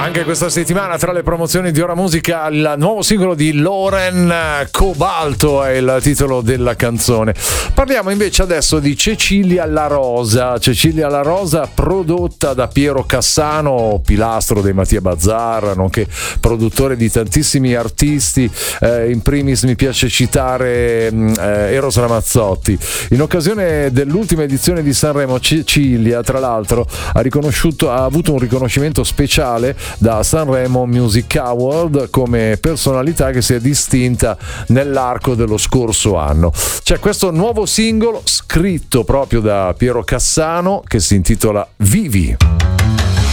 Anche questa settimana tra le promozioni di Ora Musica il nuovo singolo di Loren, Cobalto è il titolo della canzone. Parliamo invece adesso di Cecilia La Rosa. Cecilia La Rosa, prodotta da Piero Cassano, pilastro dei Mattia Bazar, nonché produttore di tantissimi artisti. In primis mi piace citare Eros Ramazzotti. In occasione dell'ultima edizione di Sanremo, Cecilia tra l'altro ha avuto un riconoscimento speciale da Sanremo Music Award come personalità che si è distinta nell'arco dello scorso anno. C'è questo nuovo singolo scritto proprio da Piero Cassano che si intitola Vivi.